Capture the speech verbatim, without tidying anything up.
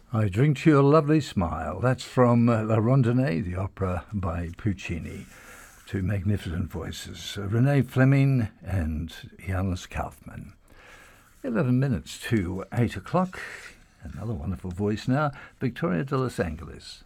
I Drink to Your Lovely Smile. That's from uh, La Rondonnée, the opera by Puccini. Two magnificent voices, uh, Renee Fleming and Janus Kaufman. eleven minutes to eight o'clock. Another wonderful voice now, Victoria de Los Angeles.